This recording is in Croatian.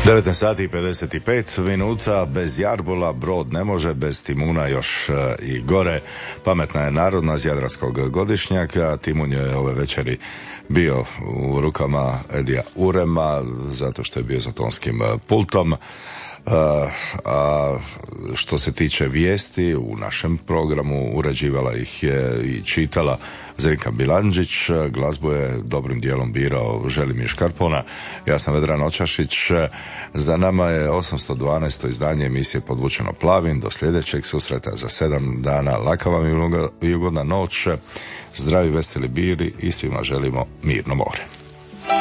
19 sati i 55 minuta, bez Jarbula brod ne može, bez Timuna još i gore. Pametna je narodna iz Jadranskog godišnjaka. Timun je ove večeri bio u rukama Edija Urema, zato što je bio za tonskim pultom. A što se tiče vijesti u našem programu, uređivala ih je i čitala Zrinka Bilandžić, glazbu je dobrim dijelom birao Želimir Škarpona, ja sam Vedran Očašić. Za nama je 812. izdanje emisije Podvučeno plavim. Do sljedećeg susreta za 7 dana. Laka vam i ugodna noć, zdravi, veseli bili i svima želimo mirno more.